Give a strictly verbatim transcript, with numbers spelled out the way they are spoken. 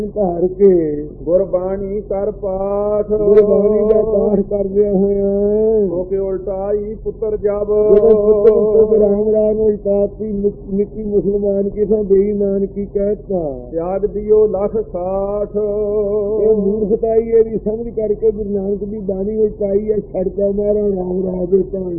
ਧਾਰ ਕੇ ਗੁਰਬਾਣੀ ਕਰ ਪਾਠ ਗੁਰਬਾਣੀ ਦਾ ਪਾਠ ਕਰਦਿਆਂ ਹੋਇਆ ਹੋ ਕੇ ਉਲਟਾਈ ਪੁੱਤਰ ਜਬ ਰਾਮ ਰਾਮ ਨੂੰ ਇਤਾਤੀ ਨਿੱਕੀ ਮੁਸਲਮਾਨ ਕਿਸਾਂ ਬੇਈਮਾਨ ਕੀ ਕਹਿਤਾ ਯਾਦ ਦਿਓ ਲੱਖ ਸਾਠ। ਇਹ ਮੂਰਖਤਾਈ ਇਹ ਵੀ ਸਮਝ ਕਰਕੇ ਗੁਰੂ ਨਾਨਕ ਦੀ ਬਾਣੀ ਵਿੱਚ ਆਈ ਹੈ ਛੜਕਾ ਮਾਰਾ ਰਾਮ ਰਾਜੇ ਤਾਂ